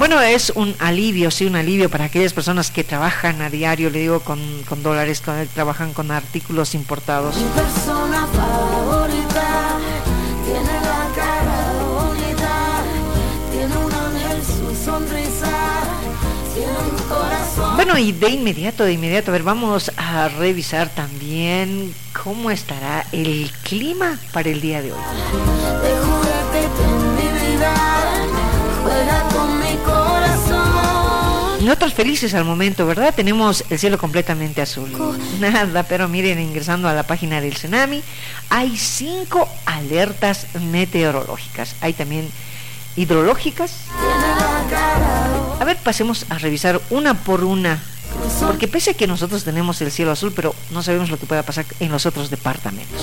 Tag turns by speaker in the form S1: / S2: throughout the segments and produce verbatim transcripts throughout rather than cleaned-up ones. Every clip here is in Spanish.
S1: Bueno, es un alivio, sí, un alivio para aquellas personas que trabajan a diario, le digo, con, con dólares, con, trabajan con artículos importados.
S2: Mi persona favorita tiene la cara bonita, tiene un ángel su sonrisa, tiene un corazón.
S1: Bueno, y de inmediato, de inmediato, a ver, vamos a revisar también cómo estará el clima para el día de hoy.
S2: De juguete en mi vida, juega con mi corazón.
S1: Nosotros felices al momento, ¿verdad? Tenemos el cielo completamente azul. Nada, pero miren, ingresando a la página del Senami, hay cinco alertas meteorológicas. Hay también hidrológicas. A ver, pasemos a revisar una por una, porque pese a que nosotros tenemos el cielo azul, pero no sabemos lo que pueda pasar en los otros departamentos.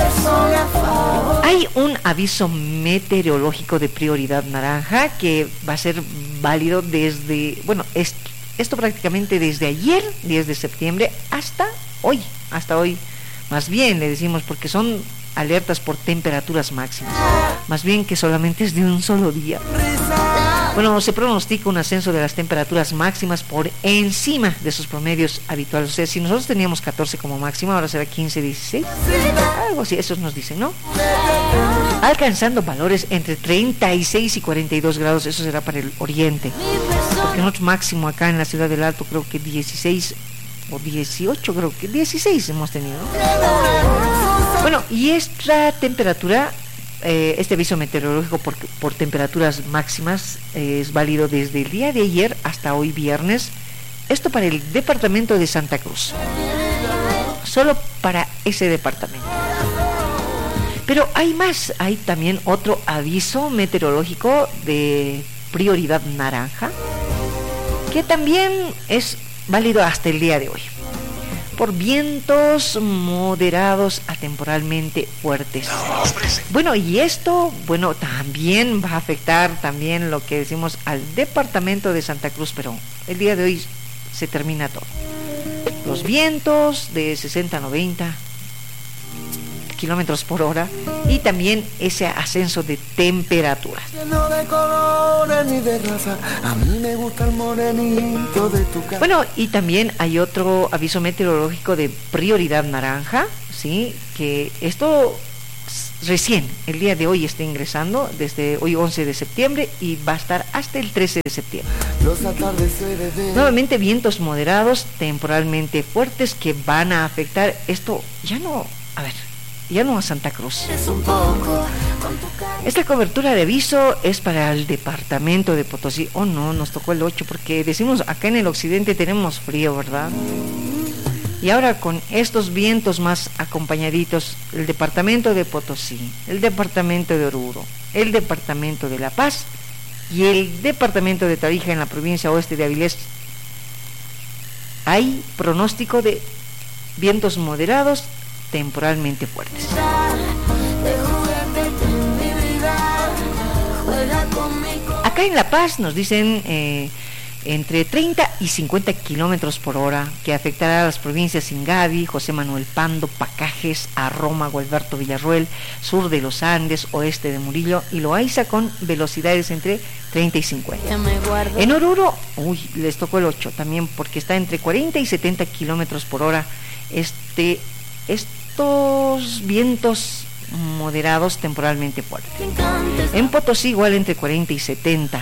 S1: Hay un aviso meteorológico de prioridad naranja que va a ser válido desde, bueno, es, esto prácticamente desde ayer, diez de septiembre, hasta hoy, hasta hoy, más bien le decimos, porque son alertas por temperaturas máximas, más bien que solamente es de un solo día. Bueno, se pronostica un ascenso de las temperaturas máximas por encima de sus promedios habituales. O sea, si nosotros teníamos catorce como máxima, ahora será quince, dieciséis, algo así, esos nos dicen, ¿no? Alcanzando valores entre treinta y seis y cuarenta y dos grados, eso será para el oriente. Porque nuestro máximo acá en la ciudad del Alto creo que dieciséis o dieciocho, creo que dieciséis hemos tenido. Bueno, y esta temperatura... Eh, este aviso meteorológico por, por temperaturas máximas eh, es válido desde el día de ayer hasta hoy viernes. Esto para el departamento de Santa Cruz, solo para ese departamento. Pero hay más, hay también otro aviso meteorológico de prioridad naranja que también es válido hasta el día de hoy, por vientos moderados a temporalmente fuertes. Bueno, y esto, bueno, también va a afectar también lo que decimos al departamento de Santa Cruz, pero el día de hoy se termina todo. Los vientos de sesenta a noventa kilómetros por hora y también ese ascenso de temperaturas. Bueno, y también hay otro aviso meteorológico de prioridad naranja, sí, que esto recién el día de hoy está ingresando desde hoy once de septiembre y va a estar hasta el trece de septiembre. Nuevamente vientos moderados temporalmente fuertes que van a afectar esto, ya no, a ver, ya no a Santa Cruz. Esta cobertura de aviso es para el departamento de Potosí. Oh no, nos tocó el ocho, porque decimos acá en el occidente tenemos frío, ¿verdad? Y ahora con estos vientos más acompañaditos, el departamento de Potosí, el departamento de Oruro, el departamento de La Paz y el departamento de Tarija en la provincia oeste de Avilés, hay pronóstico de vientos moderados temporalmente fuertes. Acá en La Paz nos dicen eh, entre treinta y cincuenta kilómetros por hora, que afectará a las provincias Ingavi, José Manuel Pando, Pacajes, Arroma, Gualberto Villarruel, sur de los Andes, oeste de Murillo y Loaiza, con velocidades entre treinta y cincuenta. En Oruro, uy, les tocó el ocho también, porque está entre cuarenta y setenta kilómetros por hora. Este, estos vientos moderados temporalmente fuertes. En Potosí igual entre cuarenta y setenta,